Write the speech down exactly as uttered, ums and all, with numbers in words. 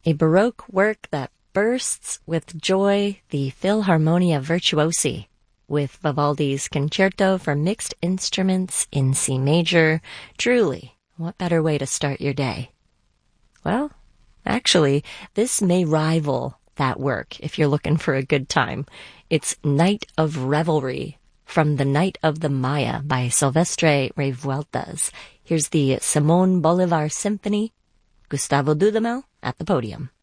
a Baroque work that bursts with joy, the Philharmonia Virtuosi, with Vivaldi's Concerto for Mixed Instruments in C major. Truly, what better way to start your day? Well, actually, this may rival that work if you're looking for a good time. It's Night of Revelry from The Night of the Maya by Silvestre Revueltas. Here's the Simón Bolívar Symphony. Gustavo Dudamel at the podium.